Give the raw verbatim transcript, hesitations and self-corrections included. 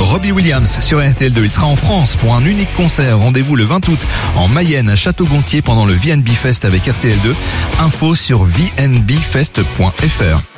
Robbie Williams sur R T L deux. Il sera en France pour un unique concert. Rendez-vous le vingt août en Mayenne à Château-Gontier pendant le V N B Fest avec R T L deux. Info sur v n b fest point f r.